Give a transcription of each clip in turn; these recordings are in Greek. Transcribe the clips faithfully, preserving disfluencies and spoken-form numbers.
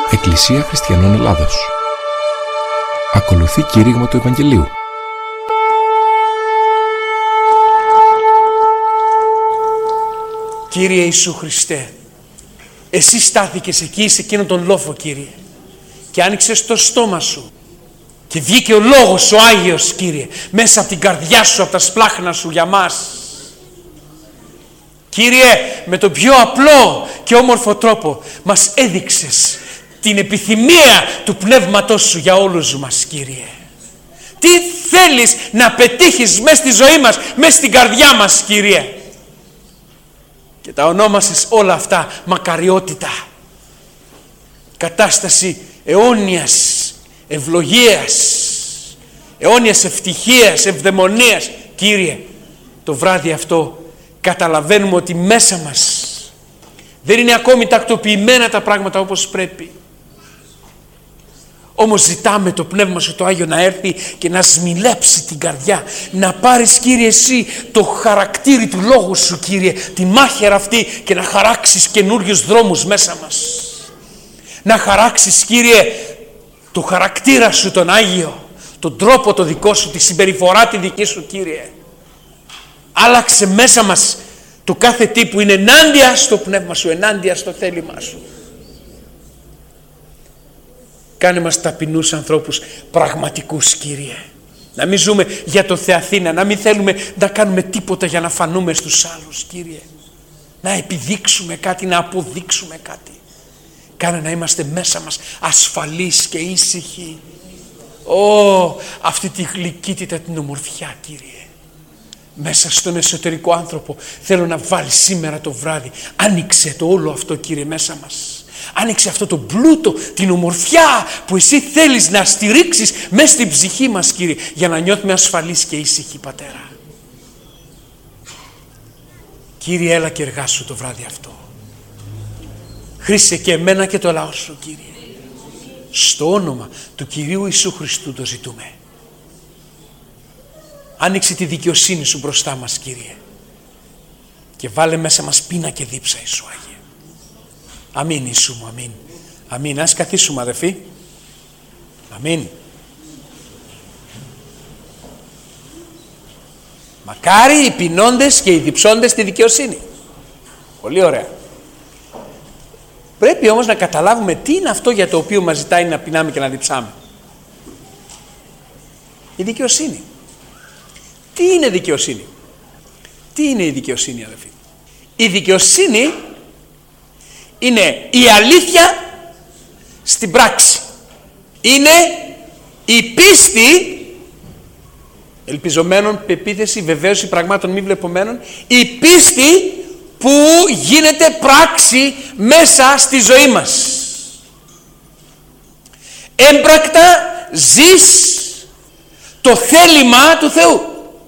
Εκκλησία Χριστιανών Ελλάδος. Ακολουθεί κήρυγμα του Ευαγγελίου. Κύριε Ιησού Χριστέ, εσύ στάθηκες εκεί σε εκείνον τον λόφο, Κύριε, και άνοιξες το στόμα σου και βγήκε ο λόγος, ο Άγιος, Κύριε, μέσα από την καρδιά σου, από τα σπλάχνα σου για μας. Κύριε, με τον πιο απλό και όμορφο τρόπο μας έδειξες την επιθυμία του Πνεύματός σου για όλους μας, Κύριε. Τι θέλεις να πετύχεις μέσα στη ζωή μας, μέσα στην καρδιά μας, Κύριε. Και τα ονόμασες όλα αυτά μακαριότητα, κατάσταση αιώνιας ευλογίας, αιώνιας ευτυχίας, ευδαιμονίας. Κύριε, το βράδυ αυτό καταλαβαίνουμε ότι μέσα μας δεν είναι ακόμη τακτοποιημένα τα πράγματα όπως πρέπει. Όμως ζητάμε το Πνεύμα σου το Άγιο να έρθει και να σμιλέψει την καρδιά. Να πάρεις, Κύριε, εσύ το χαρακτήρι του Λόγου σου, Κύριε, τη μάχαιρα αυτή, και να χαράξεις καινούριους δρόμους μέσα μας. Να χαράξεις, Κύριε, το χαρακτήρα σου τον Άγιο, τον τρόπο το δικό σου, τη συμπεριφορά τη δική σου, Κύριε. Άλλαξε μέσα μας το κάθε τι που είναι ενάντια στο Πνεύμα σου, ενάντια στο θέλημά σου. Κάνε μας ταπεινούς ανθρώπους πραγματικούς, Κύριε. Να μην ζούμε για το Θεαθήνα, να μην θέλουμε να κάνουμε τίποτα για να φανούμε στους άλλους, Κύριε. Να επιδείξουμε κάτι, να αποδείξουμε κάτι. Κάνε να είμαστε μέσα μας ασφαλείς και ήσυχοι. Ω, αυτή τη γλυκύτητα, την ομορφιά, Κύριε. Μέσα στον εσωτερικό άνθρωπο θέλω να βάλει σήμερα το βράδυ. Άνοιξε το όλο αυτό, Κύριε, μέσα μας. Άνοιξε αυτό το πλούτο, την ομορφιά που εσύ θέλεις να στηρίξεις μέσα στην ψυχή μας, Κύριε, για να νιώθουμε ασφαλείς και ήσυχοι, Πατέρα. Κύριε, έλα και εργάσου το βράδυ αυτό. Χρήσε και εμένα και το λαό σου, Κύριε. Στο όνομα του Κυρίου Ιησού Χριστού το ζητούμε. Άνοιξε τη δικαιοσύνη σου μπροστά μας, Κύριε, και βάλε μέσα μας πείνα και δίψα, Ιησού Άγιε. Αμήν, Ιησού μου, αμήν. Αμήν. Ας καθίσουμε, αδερφοί. Αμήν. Μακάρι οι πεινώντες και οι διψώντες στη δικαιοσύνη. Πολύ ωραία. Πρέπει όμως να καταλάβουμε τι είναι αυτό για το οποίο μας ζητάει να πεινάμε και να διψάμε. Η δικαιοσύνη. Τι είναι δικαιοσύνη? Τι είναι η δικαιοσύνη, αδερφοί? Η δικαιοσύνη είναι η αλήθεια στην πράξη. Είναι η πίστη, ελπιζομένων, πεποίθηση, βεβαίωση πραγμάτων μη βλεπομένων, η πίστη που γίνεται πράξη μέσα στη ζωή μας. Έμπρακτα ζεις το θέλημα του Θεού.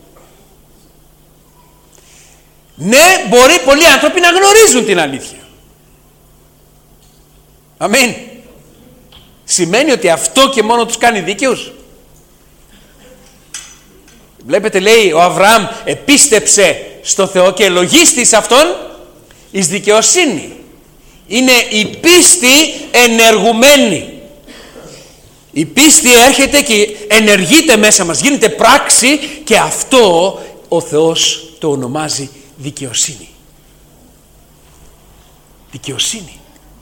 Ναι, μπορεί πολλοί άνθρωποι να γνωρίζουν την αλήθεια. Αμήν. Σημαίνει ότι αυτό και μόνο τους κάνει δίκαιους? Βλέπετε, λέει ο Αβραάμ, επίστεψε στο Θεό και ελογίστης αυτόν εις δικαιοσύνη. Είναι η πίστη ενεργουμένη. Η πίστη έρχεται και ενεργείται μέσα μας, γίνεται πράξη, και αυτό ο Θεός το ονομάζει δικαιοσύνη. Δικαιοσύνη.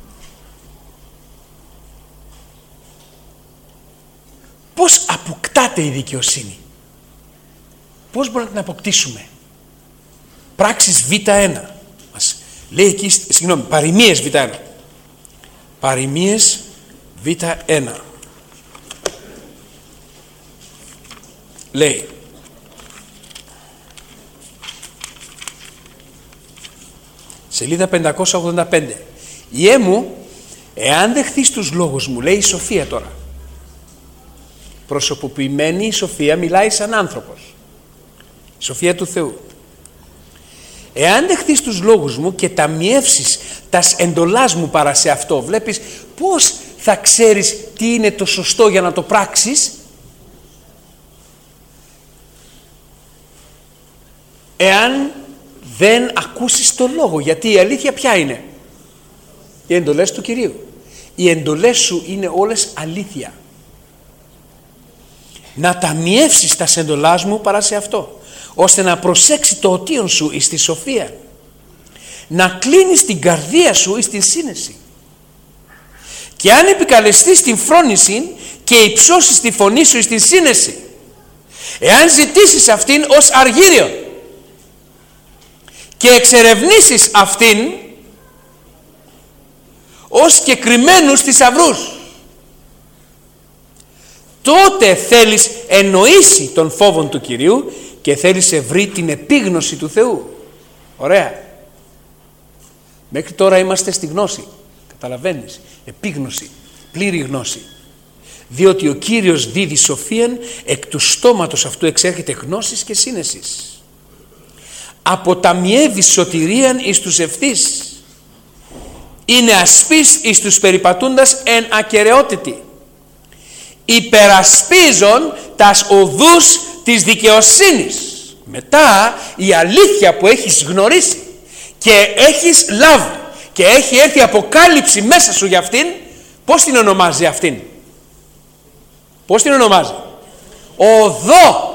Πώς αποκτάται η δικαιοσύνη? Πώς μπορούμε να την αποκτήσουμε? Πράξεις Β ένα. Μας λέει εκεί, συγγνώμη, παροιμίες Β ένα. Παροιμίες Β ένα. Λέει, σελίδα πεντακόσια ογδόντα πέντε. Ιέ μου, εάν δεχθείς τους λόγους μου, λέει η Σοφία τώρα. Προσωποποιημένη η Σοφία, μιλάει σαν άνθρωπος. Η Σοφία του Θεού. Εάν δεχθείς τους λόγους μου και ταμιεύσεις τας εντολάς μου παρά σε αυτό, βλέπεις πώς θα ξέρεις τι είναι το σωστό για να το πράξεις? Εάν δεν ακούσεις το λόγο. Γιατί η αλήθεια ποια είναι? Οι εντολές του Κυρίου. Οι εντολές σου είναι όλες αλήθεια. Να ταμιεύσεις τα εντολάς μου παρά σε αυτό, ώστε να προσέξει το οτίον σου εις τη σοφία, να κλείνεις την καρδία σου εις την σύνεση. Και αν επικαλεστείς την φρόνηση και υψώσεις τη φωνή σου εις την σύνεση, εάν ζητήσεις αυτήν ως αργύριο και εξερευνήσεις αυτήν ως συγκεκριμένους θησαυρούς, τότε θέλεις εννοήσει τον φόβον του Κυρίου και θέλεις ευρύ την επίγνωση του Θεού. Ωραία. Μέχρι τώρα είμαστε στη γνώση. Καταλαβαίνεις. Επίγνωση. Πλήρη γνώση. Διότι ο Κύριος δίδει σοφίαν, εκ του στόματος αυτού εξέρχεται γνώσης και σύνεσης. Αποταμιεύει σωτηρίαν εις τους ευθύς. Είναι ασπής εις τους περιπατούντας εν ακεραιότητη. Υπερασπίζον τας οδούς της δικαιοσύνης. Μετά η αλήθεια που έχεις γνωρίσει και έχεις λάβει και έχει έρθει αποκάλυψη μέσα σου για αυτήν, πώς την ονομάζει αυτήν? Πώς την ονομάζει? Οδό.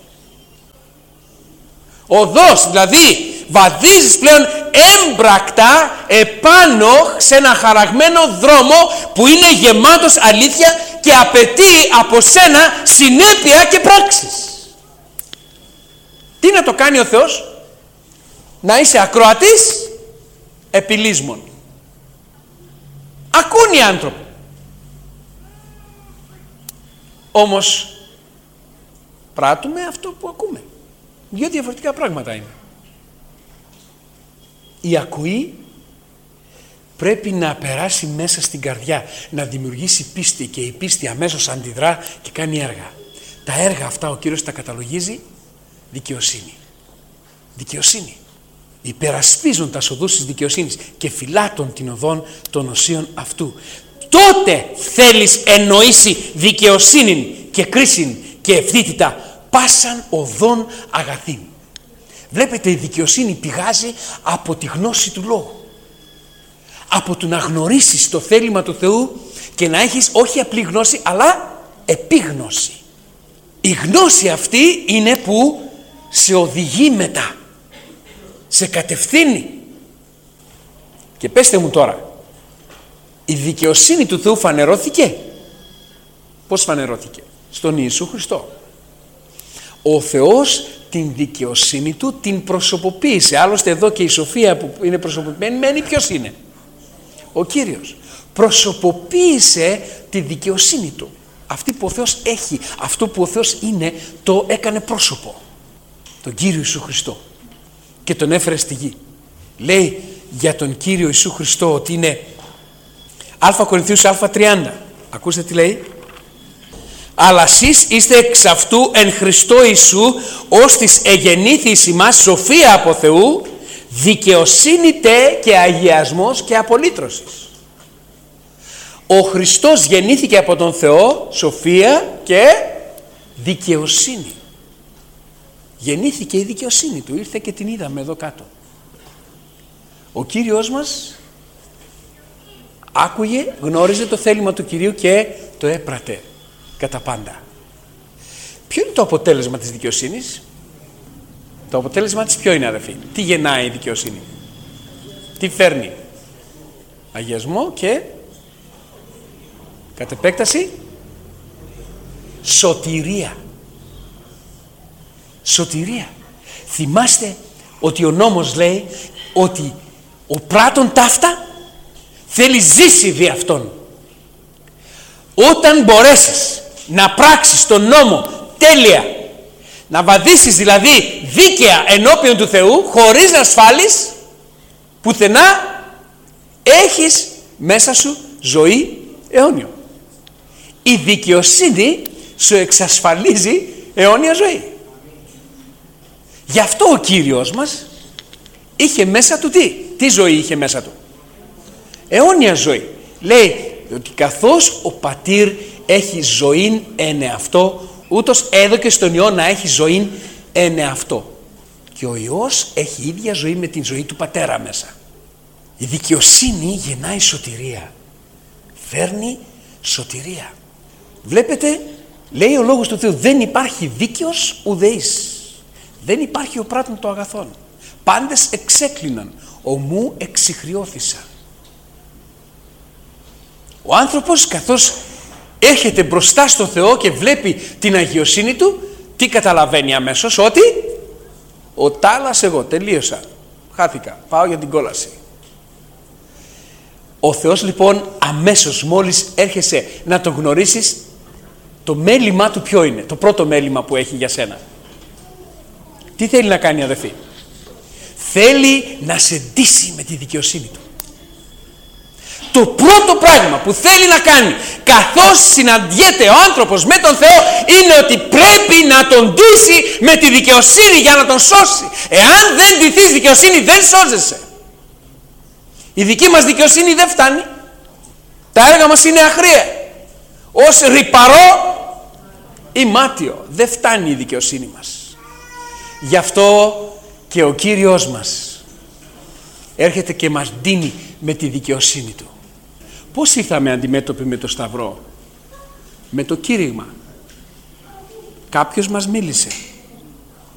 Οδός, δηλαδή βαδίζεις πλέον έμπρακτα επάνω σε ένα χαραγμένο δρόμο που είναι γεμάτος αλήθεια και απαιτεί από σένα συνέπεια και πράξεις. Τι να το κάνει ο Θεός? Να είσαι ακροατής επιλύσμων. Ακούν οι άνθρωποι. Όμως πράττουμε αυτό που ακούμε. Δύο διαφορετικά πράγματα είναι. Η ακοή πρέπει να περάσει μέσα στην καρδιά, να δημιουργήσει πίστη και η πίστη αμέσως αντιδρά και κάνει έργα. Τα έργα αυτά ο Κύριος τα καταλογίζει δικαιοσύνη. Δικαιοσύνη. Υπερασπίζουν τα οδούς της δικαιοσύνης και φυλάτων την οδόν των οσίων αυτού. Τότε θέλεις εννοήσει δικαιοσύνην και κρίσιν και ευθύτητα πάσαν οδόν αγαθήν. Βλέπετε, η δικαιοσύνη πηγάζει από τη γνώση του λόγου. Από το να γνωρίσεις το θέλημα του Θεού και να έχεις όχι απλή γνώση αλλά επίγνωση. Η γνώση αυτή είναι που σε οδηγεί μετά. Σε κατευθύνει. Και πέστε μου τώρα, η δικαιοσύνη του Θεού φανερώθηκε? Πώς φανερώθηκε? Στον Ιησού Χριστό. Ο Θεός την δικαιοσύνη του την προσωποποίησε. Άλλωστε εδώ και η σοφία που είναι προσωποποιημένη μένει ποιος είναι? Ο Κύριος. Προσωποποίησε τη δικαιοσύνη του. Αυτή που ο Θεός έχει, αυτό που ο Θεός είναι, το έκανε πρόσωπο. Τον Κύριο Ιησού Χριστό. Και τον έφερε στη γη. Λέει για τον Κύριο Ιησού Χριστό ότι είναι Α Κορινθίους Α τριάντα. Ακούστε τι λέει. Αλλά εσείς είστε εξ αυτού εν Χριστώ Ιησού, ως της εγεννήθης ημάς σοφία από Θεού, δικαιοσύνη τε και αγιασμός και απολύτρωσης. Ο Χριστός γεννήθηκε από τον Θεό, σοφία και δικαιοσύνη. Γεννήθηκε η δικαιοσύνη του, ήρθε και την είδαμε εδώ κάτω. Ο Κύριος μας άκουγε, γνώριζε το θέλημα του Κυρίου και το έπρατε κατά πάντα. Ποιο είναι το αποτέλεσμα της δικαιοσύνης? Το αποτέλεσμα της ποιο είναι, αδερφοί? Τι γεννάει η δικαιοσύνη? Τι φέρνει? Αγιασμό και κατ' επέκταση σωτηρία. Σωτηρία. Θυμάστε ότι ο νόμος λέει ότι ο πράττων ταύτα θέλει ζήσει δι' αυτόν. Όταν μπορέσεις να πράξεις τον νόμο τέλεια, να βαδίσεις δηλαδή δίκαια ενώπιον του Θεού χωρίς να ασφάλεις πουθενά, έχεις μέσα σου ζωή αιώνιο. Η δικαιοσύνη σου εξασφαλίζει αιώνια ζωή. Γι' αυτό ο Κύριος μας είχε μέσα του τι? Τι ζωή είχε μέσα του? Αιώνια ζωή. Λέει ότι καθώς ο πατήρ έχει ζωήν εν εαυτό, ούτως έδωκε στον Υιό να έχει ζωήν εν εαυτό. Και ο Υιός έχει ίδια ζωή με την ζωή του πατέρα μέσα. Η δικαιοσύνη γεννάει σωτηρία. φέρνει σωτηρία. Βλέπετε, λέει ο Λόγος του Θεού, δεν υπάρχει δίκαιος ουδεής. Δεν υπάρχει ο πράττων των αγαθών. Πάντες εξέκλειναν, ομού εξιχριώθησαν. Ο άνθρωπος καθώς έρχεται μπροστά στο Θεό και βλέπει την αγιοσύνη του, τι καταλαβαίνει αμέσως? Ότι ο τάλας εγώ, τελείωσα, χάθηκα, πάω για την κόλαση. Ο Θεός λοιπόν αμέσως μόλις έρχεσαι να τον γνωρίσεις, το μέλημά του ποιο είναι? Το πρώτο μέλημα που έχει για σένα. Τι θέλει να κάνει, αδελφοί? Θέλει να σε ντύσει με τη δικαιοσύνη του. Το πρώτο πράγμα που θέλει να κάνει καθώς συναντιέται ο άνθρωπος με τον Θεό είναι ότι πρέπει να τον ντύσει με τη δικαιοσύνη για να τον σώσει. Εάν δεν ντυθείς δικαιοσύνη δεν σώζεσαι. Η δική μας δικαιοσύνη δεν φτάνει. Τα έργα μας είναι αχρία. Ως ρυπαρό ή μάτιο. Δεν φτάνει η δικαιοσύνη μας. Γι' αυτό και ο Κύριος μας έρχεται και μας ντύνει με τη δικαιοσύνη του. Πώς ήρθαμε αντιμέτωποι με το Σταυρό? Με το κήρυγμα. Κάποιος μας μίλησε.